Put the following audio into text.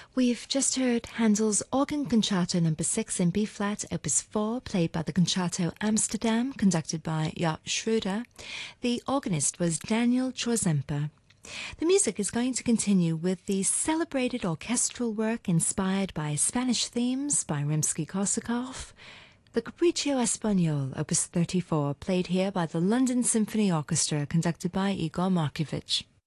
We've just heard Handel's Organ Concerto No. 6 in B-flat, Opus 4, played by the Concerto Amsterdam, conducted by Jörg Schröder. The organist was Daniel Chorzemper. The music is going to continue with the celebrated orchestral work inspired by Spanish themes by Rimsky-Korsakov, the Capriccio Espagnol, Opus 34, played here by the London Symphony Orchestra, conducted by Igor Markovich.